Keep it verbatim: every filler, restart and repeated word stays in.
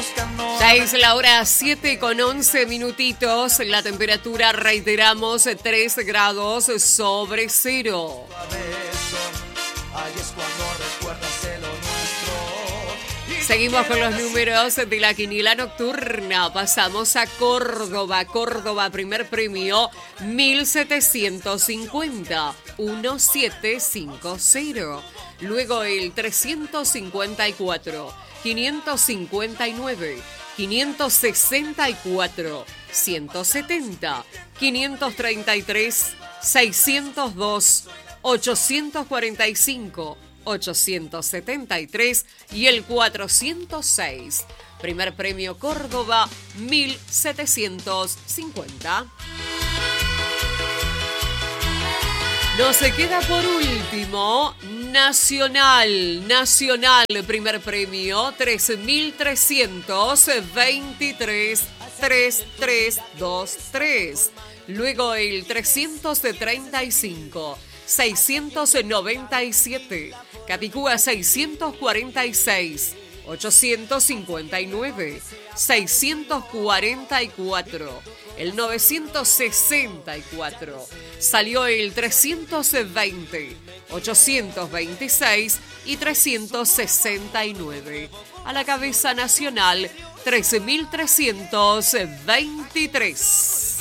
Ya es la hora siete con once minutitos. La temperatura, reiteramos, tres grados sobre cero. Seguimos con los números de la quiniela nocturna. Pasamos a Córdoba. Córdoba, primer premio, mil setecientos cincuenta, mil setecientos cincuenta. Luego el trescientos cincuenta y cuatro, quinientos cincuenta y nueve, quinientos sesenta y cuatro, ciento setenta, quinientos treinta y tres, seiscientos dos, ochocientos cuarenta y cinco, ochocientos setenta y tres y el cuatrocientos seis. Primer premio Córdoba, mil setecientos cincuenta. No se queda por último Nacional. Nacional, primer premio, tres mil trescientos veintitrés, tres tres dos tres. Luego el trescientos treinta y cinco, seiscientos noventa y siete, Capicúa seiscientos cuarenta y seis, ochocientos cincuenta y nueve, seiscientos cuarenta y cuatro, el novecientos sesenta y cuatro, salió el trescientos veinte, ochocientos veintiséis y trescientos sesenta y nueve. A la cabeza Nacional, trece mil trescientos veintitrés.